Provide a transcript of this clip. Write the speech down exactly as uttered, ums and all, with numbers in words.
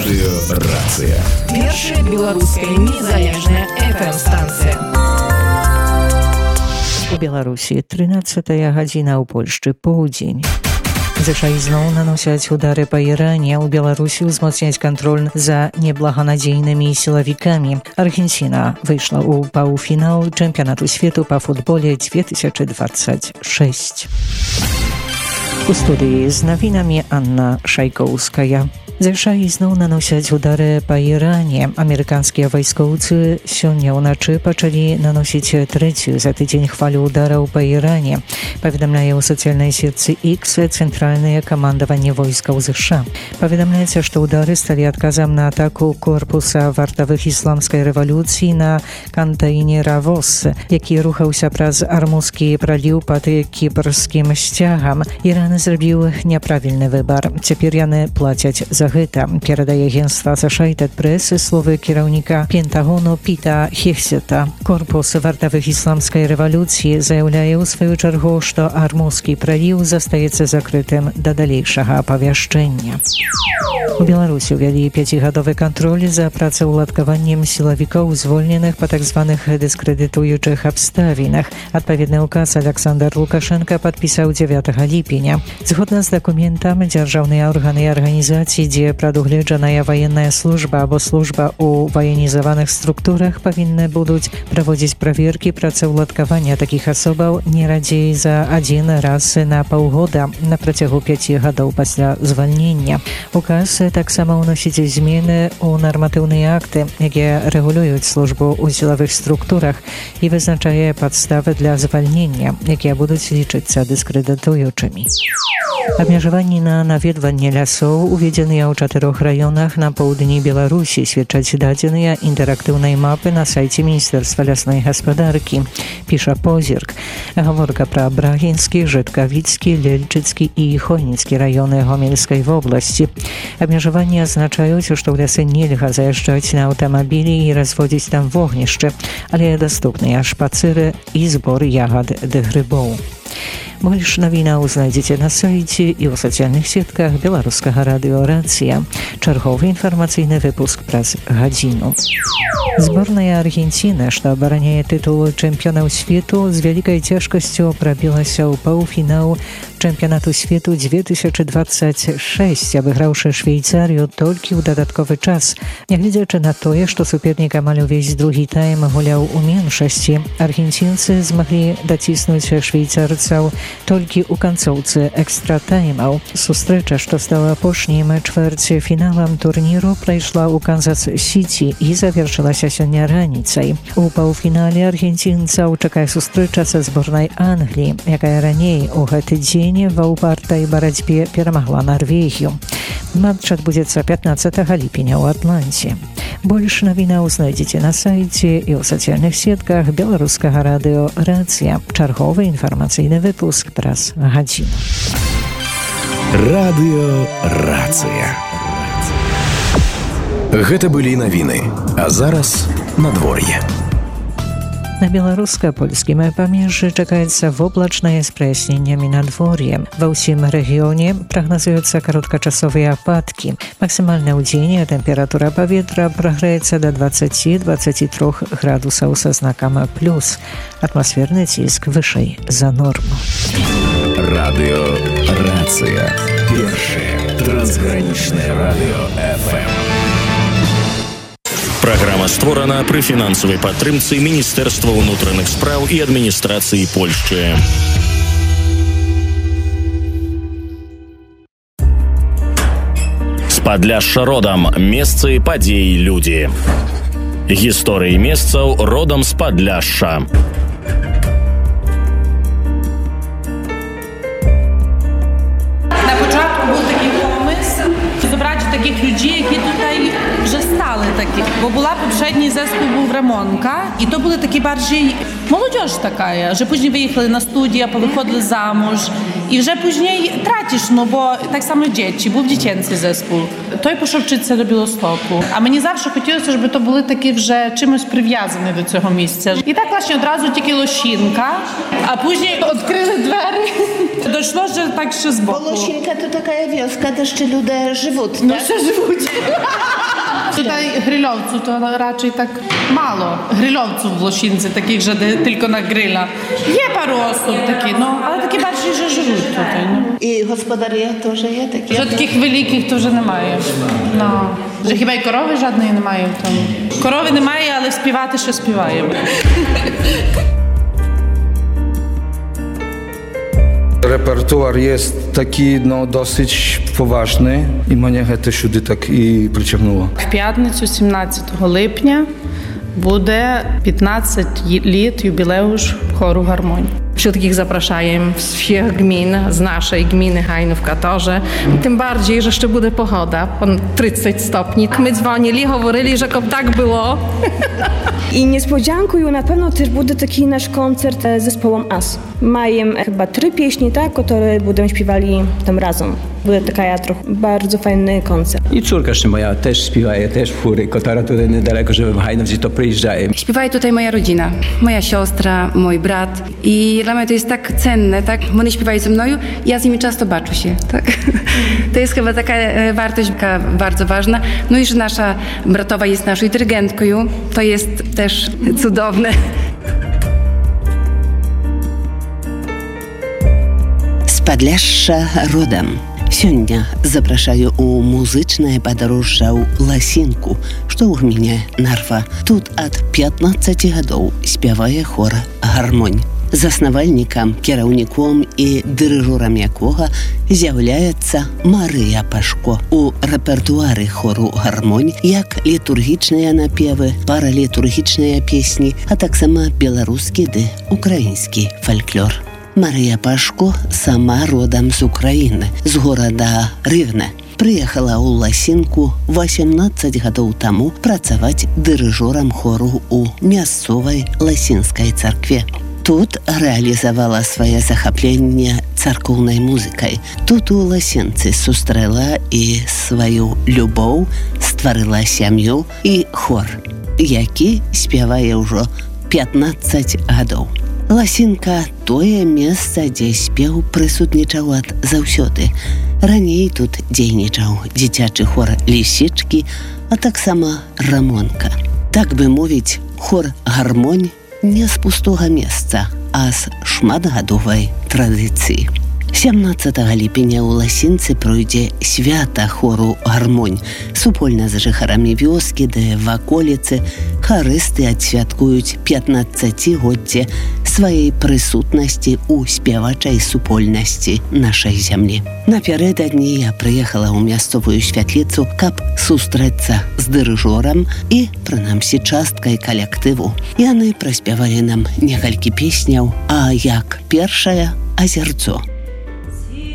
Радыёрацыя. Першая беларуская незалежная эф эм-станцыя. У Беларусі трынаццатая гадзіна, ў Польшчы поўдзень. ЗША ізноў наносяць удары па Іране. У Беларусі ўзмацняць кантроль за неблаганадзейнымі сілавікамі. Аргенціна выйшла ў паўфінал чэмпіянату свету па футболе две тысячи двадцать шесть. У студыі з навінамі Анна Шайкоўская. ЗША ізноў наносяць удары па Іране. Амерыканскія вайскоўцы сёння ўначы пачалі наносіць трэцюю за тыдзень хвалю удараў па Іране. Паведамляе ў сацыяльнай сетцы X цэнтральнае камандаванне войскаў ЗША. Паведамляецца, што удары сталі адказам на атаку корпуса вартавых ісламскай рэвалюцыі на кантэйнера ВОЗ, які рухаўся праз Армузскі праліў пад кіпрскім сцягам. Іран зрабіў няправільны выбар. Цяпер яны плацяць за гэта, перадае агенцтва Associated Press словы кіраўніка Пентагону Піта Хексета. Корпус вартавых ісламскай рэвалюцыі заяўляе ў сваю чаргу, што Армузскі праліў застаецца закрытым да далейшага апавяшчэння. У Беларусі ўвялі пяцігадовы кантроль за працаўладкаваннем сілавікоў, звольненых па так званых дыскрэдытуючых абставінах. Адпаведны ўказ Александр Лукашенко падпісаў дзевятага ліпеня. Згодна з дакументам, дзяржаўныя органы і арганізацыі, дзе прадугледжаная ваенная служба або служба ў ваенізаваных структурах, павінны будуць праводзіць праверкі працаўладкавання такіх асобаў не радзей за адзін раз на паўгода на працягу пяці гадоў пасля звальнення. Указ таксама ўносіць змены ў нарматыўныя акты, якія рэгулююць службу ў сілавых структурах і вызначае падставы для звальнення, якія будуць лічыцца дыскрэдытуючымі. Абмежаванні на наведванне лясоў уведзеныя ў чатырох раёнах на поўдні Беларусі, сведчаць дадзеныя інтэрактыўнай мапы на сайце Міністэрства лясной гаспадаркі, піша Позірк. Гаворка пра Брагінскі, Жыткавіцкі, Лельчыцкі і Хойніцкі раёны Гомельскай вобласці. Абмежаванні азначаюць, што ў лясы нельга заязджаць на аўтамабілі і разводзіць там вогнішчы, але даступныя шпацыры і збор ягад ды грыбоў. Больш навінаў знайдзеце на сайце і ў сацыяльных сетках беларускага радыёрацыя. Чарговы інфармацыйны выпуск праз гадзіну. Зборная Аргенціны, што абараняе тытул чэмпіёнаў свету, з вялікай цяжкасцю прабілася ў паўфінал чэмпіянату свету две тысячи двадцать шесть, абыграўшы Швейцарыю толькі ў дадатковы час. Нягледзячы на тое, што супернік амаль увесь другі тайм гуляў у меншасці, аргенцінцы змаглі даціснуць швейцарцаў толькі ў канцоўцы экстратаймаў. Сустрэча, што стала апошнім чвэрцьфіналам турніру, прайшла ў Канзас-Сіці і завершылася сёння раніцай. У паўфінале аргенцінцаў чакае сустрэча са зборнай Англіі, якая раней у гэты дзень ва ўпартай барацьбе перамагла Нарвегію. Матч адбудзецца пятнаццатага ліпеня ў Атланце. Больш навінаў знайдзеце на сайце і ў сацыяльных сетках беларускага радыёрацыя. Чарговы інфармацыйны выпуск праз гадзіну. Радыёрацыя. Гэта былі навіны, а зараз надвор'е. На беларуска-польскім памежжы чакаецца воблачнае з праясненнямі надвор'е. Ва ўсім рэгіёне прагназуюцца кароткачасовыя ападкі. Максімальная ўдзень тэмпература паветра прагрэецца да двадцати до двадцати трёх градусаў са знакам плюс. Атмасферны ціск вышэй за норму. Радыёрацыя. Першае трансгранічнае радыё эф эм. Праграма створана пры фінансавай падтрымцы Міністэрства ўнутраных спраў і адміністрацыі Польшчы. З Падляшша родам. Месцы, падзеі, людзі. Гісторыі месцаў родам з Падляшша. На початку був такий помисł, зібрати таких людей, які тут вже стали такі. Бо була попередній зespół був Ремонка, і то були такі bardziej молодіж така, вже потім виїхали на студію, повиходили замуж. I вже później tracisz, no bo tak samo dzieci, був dziecięcy zespół. Той пішов вчитися до Білостоку. А мені завжди хотілося, щоб то були такі вже чимось прив'язані до цього місця. І так, власне, одразу тільки Лощинка, а później відкрили двері. Дійшло, що так ще з боку. Лощинка to taka wioska, też jeszcze ludzie живуть, Ну, tak? ще живуть. Tutaj grillowców to raczej tak mało. Grillowców w Лощинці, takich, że tylko na grilla. Є пару osób takich, no, ale takie bardziej, że живуть tutaj. No. І господарі теж є такі. Że takich великих to вже немає. No. Że chyba i korowy żadnej немає в тому. Корови немає, але співати ще співаємо. Репертуар є такий, ну, досить поважний, і мене це сюди так і притягнуло. В п'ятницю, сімнадцятого липня, буде пятнадцать літ юбілеуш хору «Гармонь». Wszystkich zapraszają z wszystkich gmin, z naszej gminy Hajnów-Katorze. Tym bardziej, że jeszcze będzie pogoda, on trzydzieści stopni. My dzwonili, mówili, że tak było. I niespodzianką na pewno też będzie taki nasz koncert z zespołem As. Mają chyba trzy pieśni, tak, które będą śpiewali tam razem. Będzie taka trochę bardzo fajny koncert. I córka jeszcze moja też śpiewa, też w chóry, która tutaj niedaleko żywe w Hajnówce, to przyjeżdżają. Śpiewa tutaj moja rodzina, moja siostra, mój brat i dla mnie to jest tak cenne, tak? Oni śpiewają ze mną, ja z nimi często baczę się, tak? To jest chyba taka wartość taka bardzo ważna. No i że nasza bratowa jest naszą dyrygentką, to jest też cudowne. З Падляшша родом. Сёння запрашаю у музычнае падарожжа ў Ласінку, што ў гміне Нарва. Тут ад пятнаццаці гадоў спявае хор «Гармонь». Заснавальнікам, кіраўніком і дырыжорам якога з'яўляецца Марыя Пашко. У рэпертуары хору «Гармонь» як літургічныя напевы, паралітургічныя песні, а таксама беларускі ды украінскі фальклор. Марыя Пашко сама родам з Украіны, з горада Рывне. Прыехала ў Ласінку васемнаццаць гадоў таму працаваць дырыжорам хору ў мясцовай ласінскай царкве. Тут рэалізавала свае захапленне царкоўнай музыкай. Тут у Ласінцы сустрэла і сваю любоў, стварыла сям'ю і хор, які спявае ўжо пятнаццаць гадоў. Ласінка – тое месца, дзе спеў прысутнічаў ад заўсёды. Раней тут дзейнічаў дзіцячы хор «Лісічкі», а таксама «Рамонка». Так бы мовіць, хор «Гармонь» не з пустога месца, а з шматгадовай традыцыі. сямнаццатага ліпеня ў Ласінцы пройдзе свята хору «Гармонь». Супольна з жыхарамі вёскі ды ваколіцы харысты адсвяткуюць пятнаццацігоддзе сваёй прысутнасці ў спявачай супольнасці нашай зямлі. Напярэдадні я прыехала ў мясцовую святліцу, каб сустрэцца з дырыжорам і, прынамсі, часткай калектыву. Яны праспявалі нам некалькі песняў, а як першая «Азерцо».